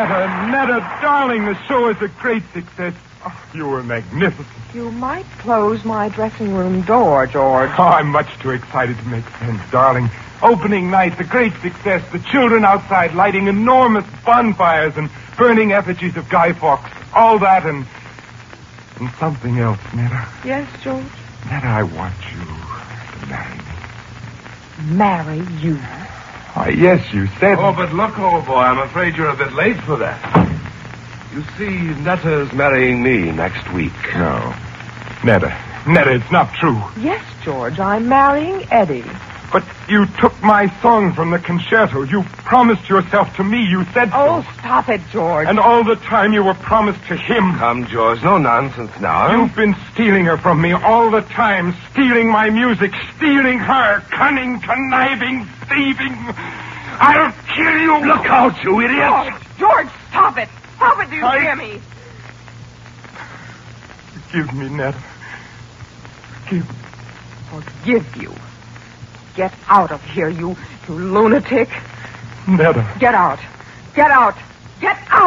Netta, darling, the show is a great success. Oh, you were magnificent. You might close my dressing room door, George. Oh, I'm much too excited to make sense, darling. Opening night, the great success, the children outside lighting enormous bonfires and burning effigies of Guy Fawkes. All that and something else, Netta. Yes, George? Netta, I want you to marry me. Marry you? Why, yes, you said... Oh, but look, old boy, I'm afraid you're a bit late for that. You see, Netta's marrying me next week. No. Netta, it's not true. Yes, George, I'm marrying Eddie. But you took my song from the concerto. You promised yourself to me. You said so. Oh, stop it, George. And all the time you were promised to him. Come, George, no nonsense now. You've been stealing her from me all the time. Stealing my music. Stealing her. Cunning, conniving, thieving. I'll kill you. Look out, you idiot. George, stop it. Stop it, do you hear me? Forgive me, Netta. Forgive you. Get out of here, you lunatic. Netta. Get out. Get out. Get out!